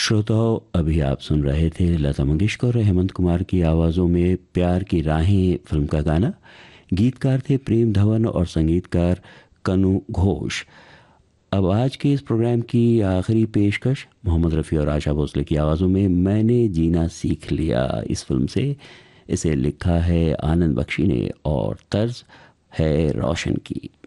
श्रोताओं, अभी आप सुन रहे थे लता मंगेशकर और हेमंत कुमार की आवाज़ों में प्यार की राहें फिल्म का गाना। गीतकार थे प्रेम धवन और संगीतकार कनु घोष। अब आज के इस प्रोग्राम की आखिरी पेशकश मोहम्मद रफ़ी और आशा भोसले की आवाज़ों में मैंने जीना सीख लिया इस फिल्म से। इसे लिखा है आनंद बख्शी ने और तर्ज है रोशन की।